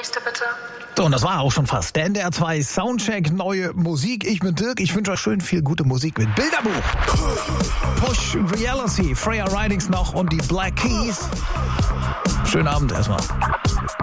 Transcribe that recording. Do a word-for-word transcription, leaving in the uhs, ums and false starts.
nächste bitte. So, und das war auch schon fast. Der N D R zwei Soundcheck, neue Musik. Ich bin Dirk, ich wünsche euch schön viel gute Musik mit Bilderbuch. Push Reality, Freya Ridings noch und die Black Keys. Schönen Abend erstmal.